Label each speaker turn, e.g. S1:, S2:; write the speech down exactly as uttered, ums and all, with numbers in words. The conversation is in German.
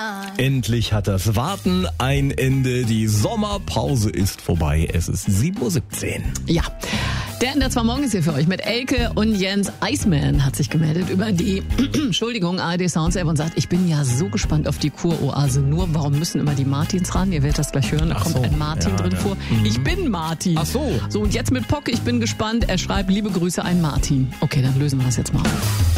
S1: Endlich hat das Warten ein Ende. Die Sommerpause ist vorbei. Es ist sieben Uhr siebzehn.
S2: Ja. Der in der zwei Morgen ist hier für euch mit Elke und Jens. Iceman hat sich gemeldet über die Entschuldigung, A R D Sounds App und sagt, ich bin ja so gespannt auf die Kuroase. Nur, warum müssen immer die Martins ran? Ihr werdet das gleich hören, da
S1: Ach
S2: kommt
S1: so,
S2: ein Martin
S1: ja,
S2: drin
S1: ja.
S2: vor.
S1: Mhm.
S2: Ich bin Martin.
S1: Ach so.
S2: So, und jetzt mit Pock, ich bin gespannt. Er schreibt, liebe Grüße, ein Martin. Okay, dann lösen wir das jetzt mal auf.